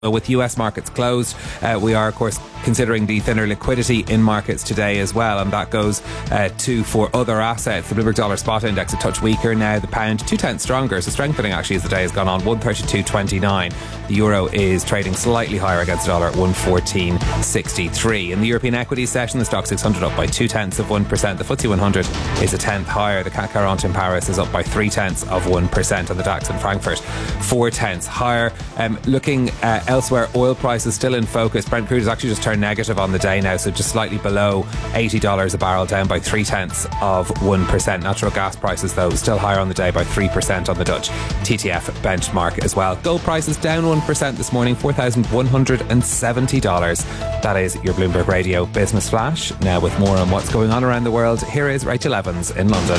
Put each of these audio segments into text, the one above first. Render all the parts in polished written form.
With US markets closed, we are, of course, considering the thinner liquidity in markets today as well, and that goes for other assets. The Bloomberg Dollar Spot Index a touch weaker now, the pound 2/10 stronger, so strengthening actually as the day has gone on, 132.29. The euro is trading slightly higher against the dollar at 114.63. In the European equities session, the stock 600 up by 0.2%. The FTSE 100 is a tenth higher. The CAC 40 in Paris is up by 0.3%, and the DAX in Frankfurt 0.4 higher. Looking elsewhere, oil prices still in focus. Brent crude has actually just turned negative on the day now, so just slightly below $80 a barrel, down by 0.3%. Natural gas prices, though, still higher on the day by 3% on the Dutch TTF benchmark as well. Gold prices down 1% this morning, $4,170. That is your Bloomberg Radio Business Flash. Now, with more on what's going on around the world, here is Rachel Evans in London.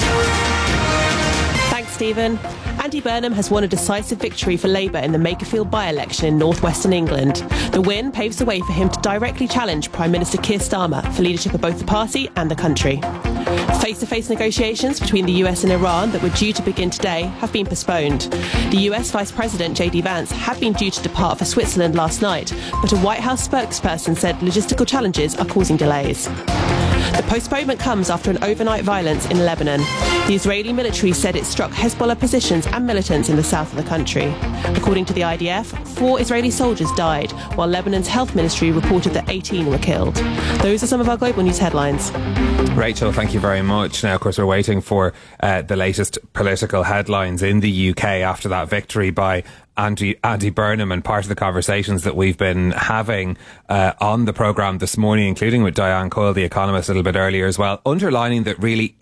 Thanks, Stephen. Andy Burnham has won a decisive victory for Labour in the Makerfield by-election in northwestern England. The win paves the way for him to directly challenge Prime Minister Keir Starmer for leadership of both the party and the country. Face-to-face negotiations between the US and Iran that were due to begin today have been postponed. The US Vice President JD Vance had been due to depart for Switzerland last night, but a White House spokesperson said logistical challenges are causing delays. The postponement comes after an overnight violence in Lebanon. The Israeli military said it struck Hezbollah positions and militants in the south of the country. According to the IDF, 4 Israeli soldiers died, while Lebanon's health ministry reported that 18 were killed. Those are some of our global news headlines. Rachel, thank you very much. Now, of course, we're waiting for the latest political headlines in the UK after that victory by Andy Burnham, and part of the conversations that we've been having on the programme this morning, including with Diane Coyle, the economist, a little bit earlier as well, underlining that really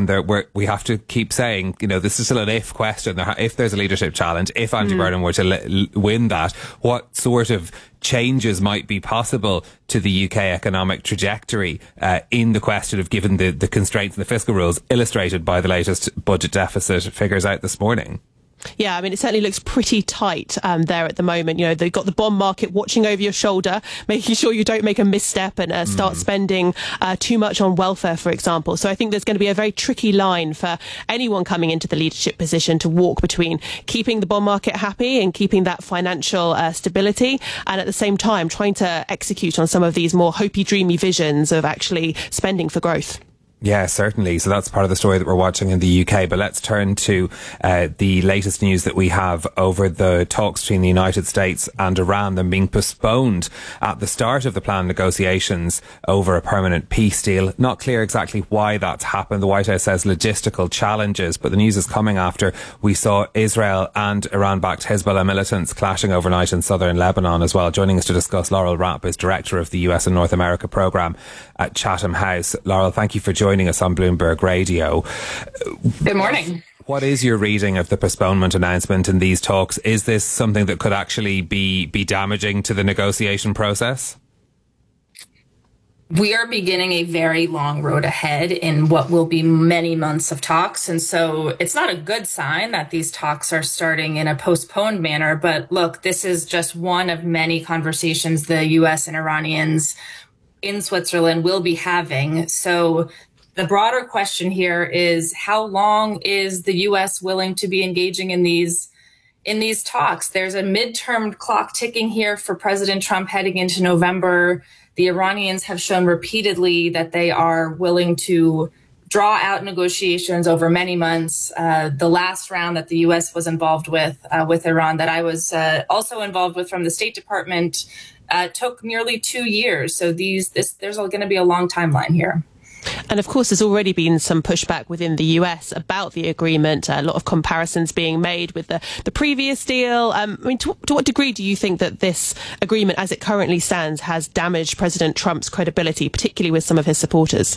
we have to keep saying, this is still an if question, if there's a leadership challenge, if Andy Burnham were to win that, what sort of changes might be possible to the UK economic trajectory in the question of given the constraints and the fiscal rules illustrated by the latest budget deficit figures out this morning. Yeah, I mean, it certainly looks pretty tight there at the moment. They've got the bond market watching over your shoulder, making sure you don't make a misstep and start spending too much on welfare, for example. So I think there's going to be a very tricky line for anyone coming into the leadership position to walk between keeping the bond market happy and keeping that financial stability, and at the same time trying to execute on some of these more hopey, dreamy visions of actually spending for growth. Yeah, certainly. So that's part of the story that we're watching in the UK. But let's turn to the latest news that we have over the talks between the United States and Iran, them being postponed at the start of the planned negotiations over a permanent peace deal. Not clear exactly why that's happened. The White House says logistical challenges, but the news is coming after we saw Israel and Iran-backed Hezbollah militants clashing overnight in southern Lebanon as well. Joining us to discuss, Laurel Rapp is director of the US and North America programme at Chatham House. Laurel, thank you for joining us on Bloomberg Radio. Good morning. What is your reading of the postponement announcement in these talks? Is this something that could actually be damaging to the negotiation process? We are beginning a very long road ahead in what will be many months of talks. And so it's not a good sign that these talks are starting in a postponed manner. But look, this is just one of many conversations the US and Iranians in Switzerland will be having. So the broader question here is, how long is the U.S. willing to be engaging in these talks? There's a midterm clock ticking here for President Trump heading into November. The Iranians have shown repeatedly that they are willing to draw out negotiations over many months. The last round that the U.S. was involved with Iran, that I was also involved with from the State Department, took nearly 2 years. So there's going to be a long timeline here. And of course, there's already been some pushback within the US about the agreement, a lot of comparisons being made with the previous deal. To what degree do you think that this agreement, as it currently stands, has damaged President Trump's credibility, particularly with some of his supporters?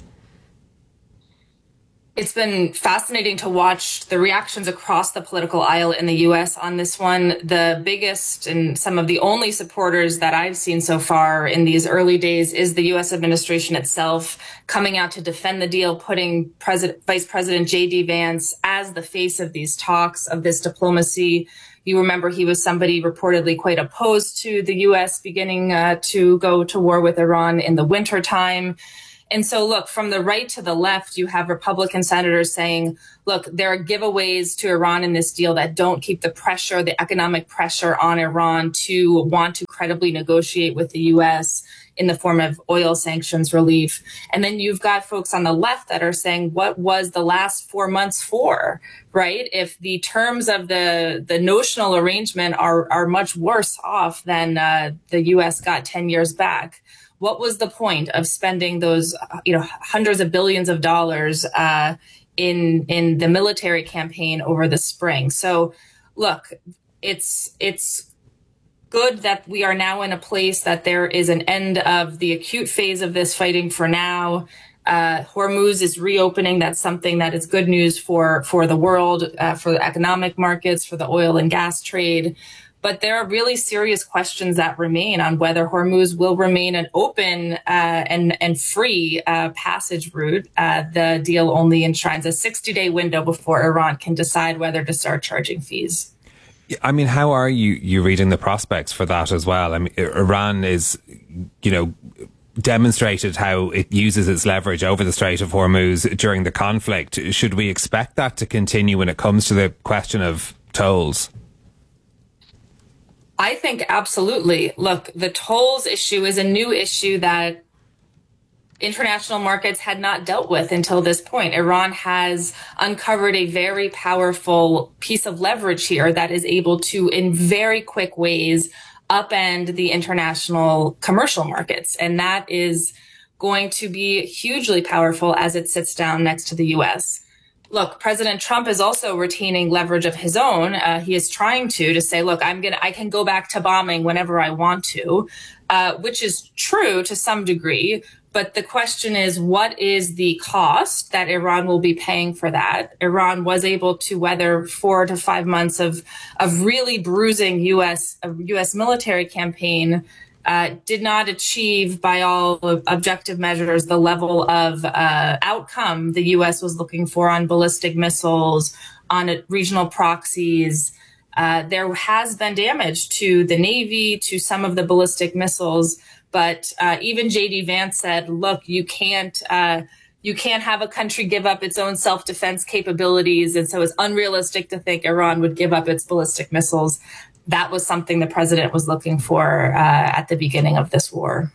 It's been fascinating to watch the reactions across the political aisle in the U.S. on this one. The biggest and some of the only supporters that I've seen so far in these early days is the U.S. administration itself, coming out to defend the deal, putting Vice President J.D. Vance as the face of these talks, of this diplomacy. You remember he was somebody reportedly quite opposed to the U.S. beginning to go to war with Iran in the wintertime. And so, look, from the right to the left, you have Republican senators saying, look, there are giveaways to Iran in this deal that don't keep the pressure, the economic pressure on Iran to want to credibly negotiate with the U.S. in the form of oil sanctions relief. And then you've got folks on the left that are saying, what was the last 4 months for, right? If the terms of the notional arrangement are much worse off than the U.S. got 10 years back, what was the point of spending those, hundreds of billions of dollars in the military campaign over the spring? So, look, it's good that we are now in a place that there is an end of the acute phase of this fighting for now. Hormuz is reopening. That's something that is good news for the world, for the economic markets, for the oil and gas trade. But there are really serious questions that remain on whether Hormuz will remain an open and free passage route. The deal only enshrines a 60-day window before Iran can decide whether to start charging fees. I mean, how are you reading the prospects for that as well? I mean, Iran is, demonstrated how it uses its leverage over the Strait of Hormuz during the conflict. Should we expect that to continue when it comes to the question of tolls? I think absolutely. Look, the tolls issue is a new issue that international markets had not dealt with until this point. Iran has uncovered a very powerful piece of leverage here that is able to, in very quick ways, upend the international commercial markets. And that is going to be hugely powerful as it sits down next to the U.S. Look, President Trump is also retaining leverage of his own. He is trying to say, look, I can go back to bombing whenever I want to, which is true to some degree. But the question is, what is the cost that Iran will be paying for that? Iran was able to weather 4 to 5 months of really bruising U.S. military campaign, did not achieve by all objective measures the level of outcome the U.S. was looking for on ballistic missiles, on regional proxies. There has been damage to the Navy, to some of the ballistic missiles. But even J.D. Vance said, look, you can't have a country give up its own self-defense capabilities. And so it's unrealistic to think Iran would give up its ballistic missiles. That was something the president was looking for at the beginning of this war.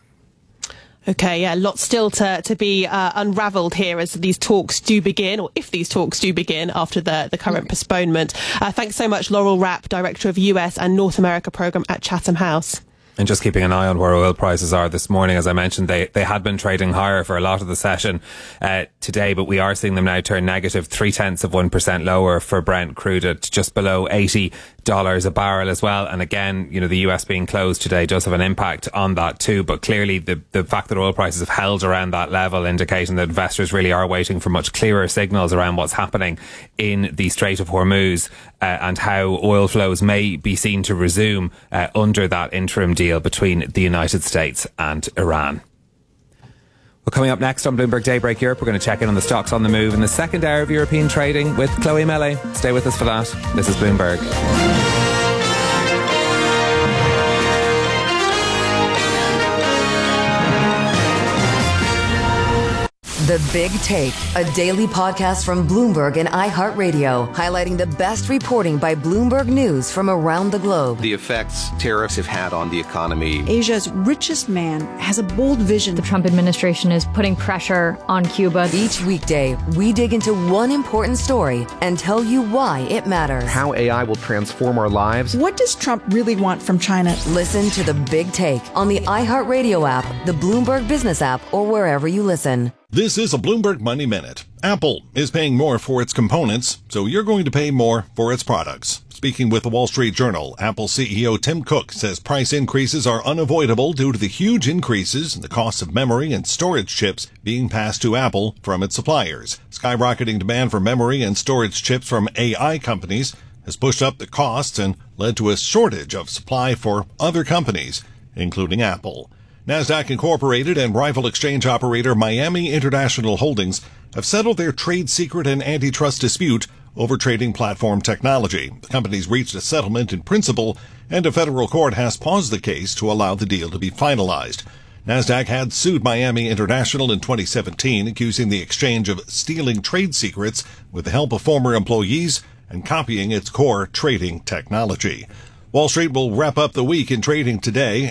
Okay, yeah, lots still to be unravelled here as these talks do begin, or if these talks do begin after the current postponement. Thanks so much, Laurel Rapp, Director of US and North America Programme at Chatham House. And just keeping an eye on where oil prices are this morning. As I mentioned, they had been trading higher for a lot of the session today, but we are seeing them now turn negative, 0.3% lower for Brent crude at just below $80 a barrel as well. And again, the US being closed today does have an impact on that too. But clearly the fact that oil prices have held around that level, indicating that investors really are waiting for much clearer signals around what's happening in the Strait of Hormuz and how oil flows may be seen to resume under that interim deal between the United States and Iran. Well, coming up next on Bloomberg Daybreak Europe, we're going to check in on the stocks on the move in the second hour of European trading with Chloe Mele. Stay with us for that. This is Bloomberg. The Big Take, a daily podcast from Bloomberg and iHeartRadio, highlighting the best reporting by Bloomberg News from around the globe. The effects tariffs have had on the economy. Asia's richest man has a bold vision. The Trump administration is putting pressure on Cuba. Each weekday, we dig into one important story and tell you why it matters. How AI will transform our lives. What does Trump really want from China? Listen to The Big Take on the iHeartRadio app, the Bloomberg Business app, or wherever you listen. This is a Bloomberg Money Minute. Apple is paying more for its components, so you're going to pay more for its products. Speaking with the Wall Street Journal, Apple CEO Tim Cook says price increases are unavoidable due to the huge increases in the cost of memory and storage chips being passed to Apple from its suppliers. Skyrocketing demand for memory and storage chips from AI companies has pushed up the costs and led to a shortage of supply for other companies, including Apple. Nasdaq Incorporated and rival exchange operator Miami International Holdings have settled their trade secret and antitrust dispute over trading platform technology. The companies reached a settlement in principle, and a federal court has paused the case to allow the deal to be finalized. Nasdaq had sued Miami International in 2017, accusing the exchange of stealing trade secrets with the help of former employees and copying its core trading technology. Wall Street will wrap up the week in trading today